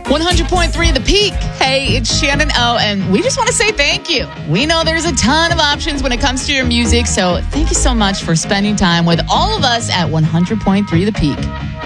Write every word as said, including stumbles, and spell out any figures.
one hundred point three The Peak. Hey, it's Shannon O, and we just want to say thank you. We know there's a ton of options when it comes to your music, so thank you so much for spending time with all of us at one hundred point three The Peak.